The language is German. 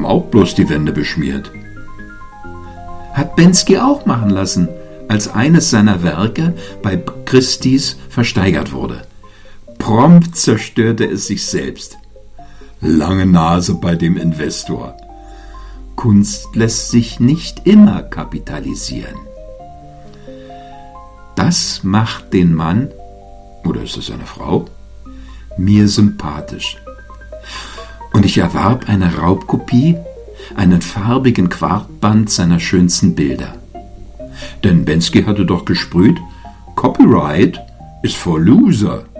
haben auch bloß die Wände beschmiert. Hat Bensky auch machen lassen, als eines seiner Werke bei Christie's versteigert wurde. Prompt zerstörte es sich selbst. Lange Nase bei dem Investor. Kunst lässt sich nicht immer kapitalisieren. Das macht den Mann, oder ist es eine Frau, mir sympathisch. Und ich erwarb eine Raubkopie, einen farbigen Quartband seiner schönsten Bilder. Denn Bensky hatte doch gesprüht, Copyright ist for loser.